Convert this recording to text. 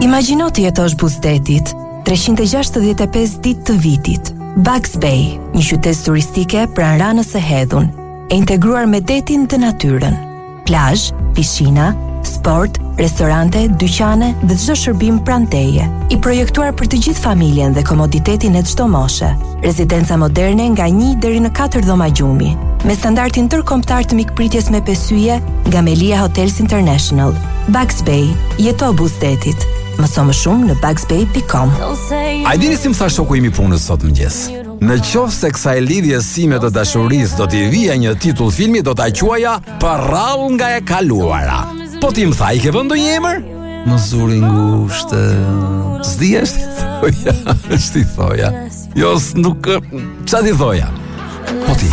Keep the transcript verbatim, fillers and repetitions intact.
Imagjino të jetosh buzdetit, treqind e gjashtëdhjetë e pesë ditë të vitit. Bugs Bay, një qytet turistike pranë Ranës së Hedhun, e integruar me detin dhe natyrën. Plazh, piscina, sport, restorante, dyqane dhe çdo shërbim pranë teje. I projektuar për të gjithë familjen dhe komoditetin e çdo moshe. Rezidenca moderne nga një deri në katër dhoma gjumi, me standardin ndërkombëtar të mikpritjes me pesyje nga Melia Hotels International. Bugs Bay, jeto buzdetit. Mëso më shumë në bugs bay dot com. A dini si më tha shoku im i punës sot mëngjes? Në qoftë se kësaj lidhje sime të dashurisë do t'i vija një titull filmi, do ta quaja Përrall nga e kaluara. Po ti më tha, i ke vënë ndonjë emër? Më zuri ngushtë. S'di është i thoja, është i thoja. Jo, nuk, ç'a ti thoja? Po ti